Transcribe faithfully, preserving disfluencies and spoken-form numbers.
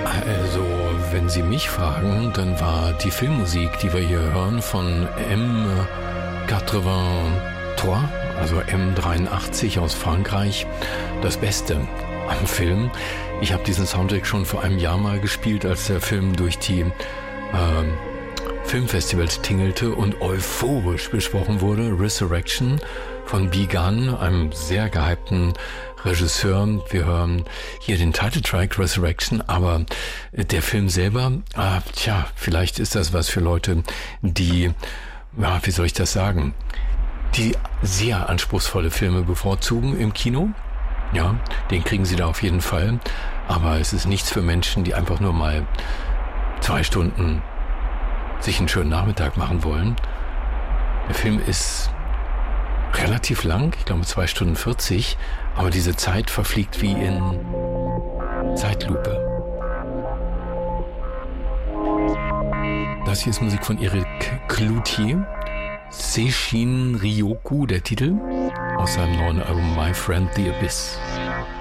Also, wenn Sie mich fragen, dann war die Filmmusik, die wir hier hören, von M dreiundachtzig, also M dreiundachtzig aus Frankreich, das Beste am Film. Ich habe diesen Soundtrack schon vor einem Jahr mal gespielt, als der Film durch die äh, Filmfestivals tingelte und euphorisch besprochen wurde. Resurrection von Bigan, einem sehr gehypten Regisseur. Wir hören hier den Titeltrack Resurrection, aber der Film selber, ah, tja, vielleicht ist das was für Leute, die, ja, wie soll ich das sagen, die sehr anspruchsvolle Filme bevorzugen im Kino. Ja, den kriegen sie da auf jeden Fall. Aber es ist nichts für Menschen, die einfach nur mal zwei Stunden sich einen schönen Nachmittag machen wollen. Der Film ist relativ lang, ich glaube zwei Stunden vierzig, aber diese Zeit verfliegt wie in Zeitlupe. Das hier ist Musik von Eric Cloutier, Seishin Ryoku, der Titel, aus seinem neuen Album My Friend the Abyss.